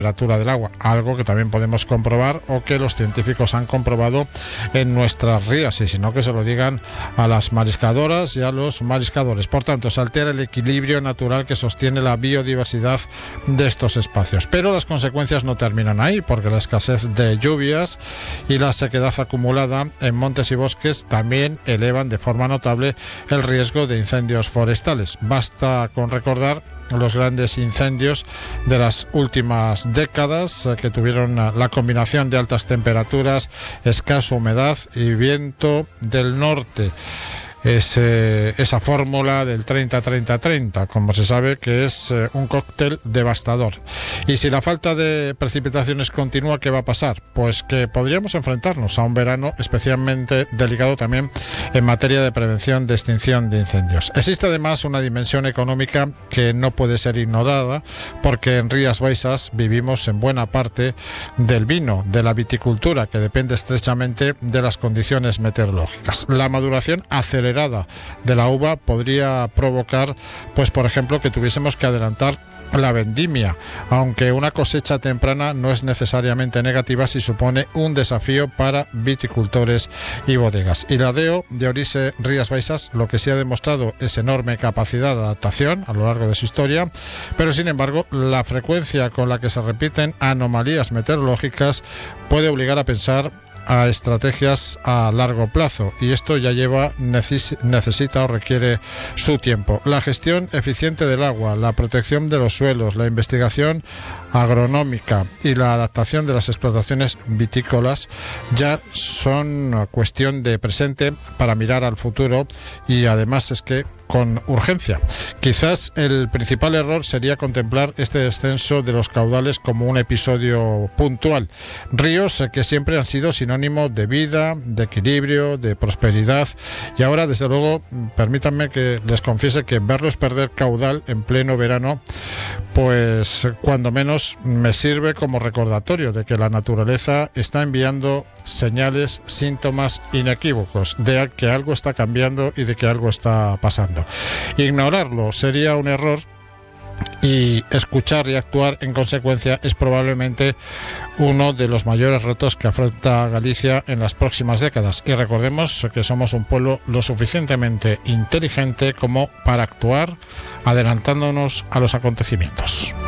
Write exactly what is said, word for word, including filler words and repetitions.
temperatura del agua, algo que también podemos comprobar o que los científicos han comprobado en nuestras rías, y si no que se lo digan a las mariscadoras y a los mariscadores. Por tanto, se altera el equilibrio natural que sostiene la biodiversidad de estos espacios. Pero las consecuencias no terminan ahí, porque la escasez de lluvias y la sequedad acumulada en montes y bosques también elevan de forma notable el riesgo de incendios forestales. Basta con recordar los grandes incendios de las últimas décadas que tuvieron la combinación de altas temperaturas, escasa humedad y viento del norte. Es, eh, esa fórmula del treinta treinta treinta, como se sabe, que es eh, un cóctel devastador. Y si la falta de precipitaciones continúa, ¿qué va a pasar? Pues que podríamos enfrentarnos a un verano especialmente delicado también en materia de prevención de extinción de incendios. Existe además una dimensión económica que no puede ser ignorada, porque en Rías Baixas vivimos en buena parte del vino, de la viticultura, que depende estrechamente de las condiciones meteorológicas. La maduración acelerada de la uva podría provocar, pues por ejemplo, que tuviésemos que adelantar la vendimia, aunque una cosecha temprana no es necesariamente negativa si supone un desafío para viticultores y bodegas. Y la D E O de Orise Rías Baixas lo que sí ha demostrado es enorme capacidad de adaptación a lo largo de su historia, pero sin embargo la frecuencia con la que se repiten anomalías meteorológicas puede obligar a pensar a estrategias a largo plazo, y esto ya lleva, neces- necesita o requiere su tiempo. La gestión eficiente del agua, la protección de los suelos, la investigación agronómica y la adaptación de las explotaciones vitícolas ya son cuestión de presente para mirar al futuro, y además es que con urgencia. Quizás el principal error sería contemplar este descenso de los caudales como un episodio puntual. Ríos que siempre han sido sinónimo de vida, de equilibrio, de prosperidad, y ahora desde luego permítanme que les confiese que verlos perder caudal en pleno verano, pues cuando menos me sirve como recordatorio de que la naturaleza está enviando señales, síntomas inequívocos de que algo está cambiando y de que algo está pasando. Ignorarlo sería un error, y escuchar y actuar en consecuencia es probablemente uno de los mayores retos que afronta Galicia en las próximas décadas. Y recordemos que somos un pueblo lo suficientemente inteligente como para actuar adelantándonos a los acontecimientos.